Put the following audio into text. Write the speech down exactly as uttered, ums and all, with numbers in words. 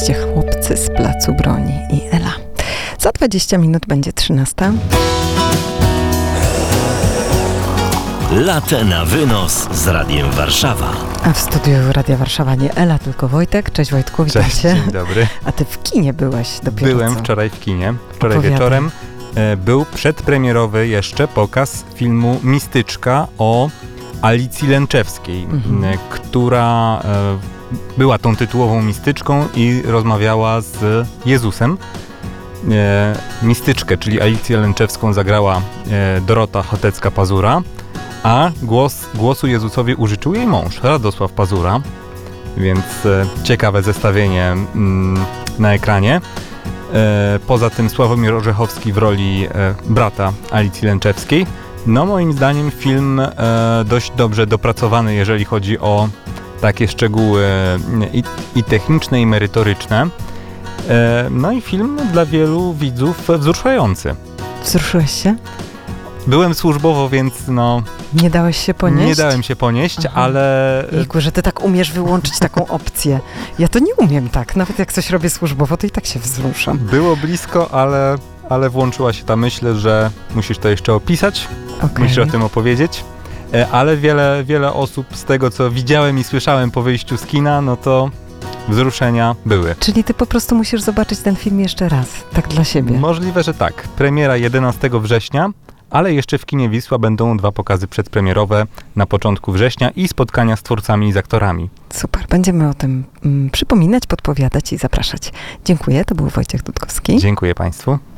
oczywiście Chłopcy z Placu Broni i Ela. Za dwadzieścia minut będzie trzynasta. Latę na wynos z Radiem Warszawa. A w studiu Radia Warszawa nie Ela, tylko Wojtek. Cześć Wojtku, witam Cześć, cię. dzień dobry. A ty w kinie byłeś dopiero Byłem co? wczoraj w kinie. Wczoraj Opowiadaj. wieczorem e, był przedpremierowy jeszcze pokaz filmu Mistyczka o Alicji Lęczewskiej, Mhm. e, która e, była tą tytułową mistyczką i rozmawiała z Jezusem. E, mistyczkę, czyli Alicję Lęczewską zagrała e, Dorota Chotecka-Pazura, a głos, głosu Jezusowi użyczył jej mąż, Radosław Pazura. Więc e, ciekawe zestawienie mm, na ekranie. E, poza tym Sławomir Orzechowski w roli e, brata Alicji Lęczewskiej. No moim zdaniem film e, dość dobrze dopracowany, jeżeli chodzi o takie szczegóły e, i, i techniczne, i merytoryczne. E, no i film dla wielu widzów wzruszający. Wzruszyłeś się? Byłem służbowo, więc no Nie dałeś się ponieść? nie dałem się ponieść, Aha. ale Jejku, że ty tak umiesz wyłączyć taką opcję. Ja to nie umiem tak. Nawet jak coś robię służbowo, to i tak się wzruszam. było blisko, ale, ale włączyła się ta myśl, że musisz to jeszcze opisać, Okay. musisz o tym opowiedzieć. E, Ale wiele, wiele osób z tego, co widziałem i słyszałem po wyjściu z kina, no to wzruszenia były. Czyli ty po prostu musisz zobaczyć ten film jeszcze raz, tak dla siebie. Możliwe, że tak. Premiera jedenastego września, ale jeszcze w kinie Wisła będą dwa pokazy przedpremierowe na początku września i spotkania z twórcami i z aktorami. Super, będziemy o tym mm, przypominać, podpowiadać i zapraszać. Dziękuję, to był Wojciech Dudkowski. Dziękuję Państwu.